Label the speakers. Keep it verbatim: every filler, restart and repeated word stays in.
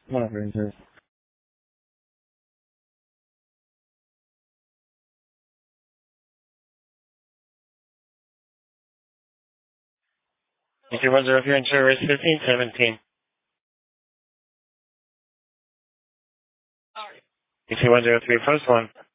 Speaker 1: Whatever it is. If you wonder if your insurer is fifteen seventeen. If you wonder if three first one.